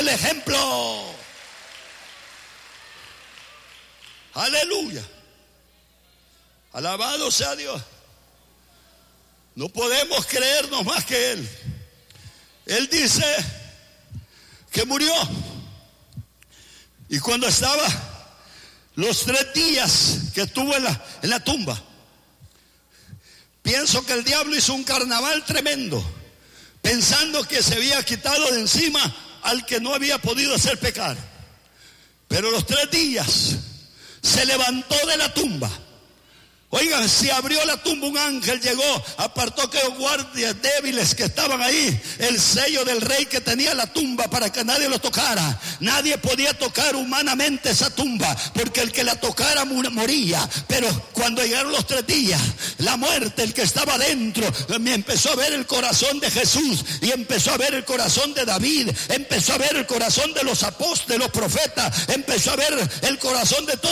el ejemplo. Aleluya. Alabado sea Dios. No podemos creernos más que Él. Él dice que murió. Y cuando estaba los 3 días que estuvo en la tumba, pienso que el diablo hizo un carnaval tremendo, pensando que se había quitado de encima al que no había podido hacer pecar. Pero los 3 días se levantó de la tumba. Oigan, si abrió la tumba, un ángel llegó, apartó aquellos guardias débiles que estaban ahí, el sello del rey que tenía la tumba para que nadie lo tocara. Nadie podía tocar humanamente esa tumba, porque el que la tocara moría. Pero cuando llegaron los 3 días, la muerte, el que estaba adentro, empezó a ver el corazón de Jesús, y empezó a ver el corazón de David, empezó a ver el corazón de los apóstoles, los profetas, empezó a ver el corazón de todos